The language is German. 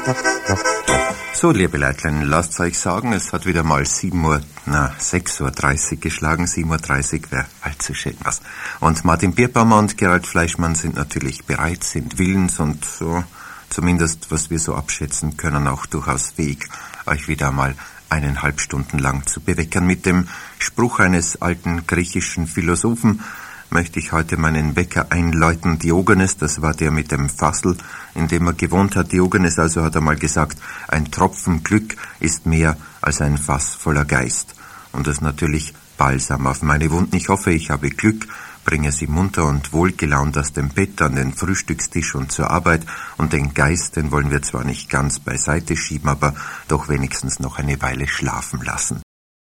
So, liebe Leutlein, lasst euch sagen, es hat wieder mal 6:30 Uhr geschlagen. 7:30 Uhr wäre allzu schön was. Und Martin Bierbaumer und Gerald Fleischmann sind natürlich bereit, sind willens und so, zumindest was wir so abschätzen können, auch durchaus fähig, euch wieder mal 1,5 Stunden lang zu beweckern. Mit dem Spruch eines alten griechischen Philosophen möchte ich heute meinen Wecker einläuten. Diogenes, das war der mit dem Fassel, in dem er gewohnt hat. Diogenes also hat einmal gesagt, ein Tropfen Glück ist mehr als ein Fass voller Geist. Und das natürlich Balsam auf meine Wunden. Ich hoffe, ich habe Glück, bringe sie munter und wohlgelaunt aus dem Bett an den Frühstückstisch und zur Arbeit. Und den Geist, den wollen wir zwar nicht ganz beiseite schieben, aber doch wenigstens noch eine Weile schlafen lassen.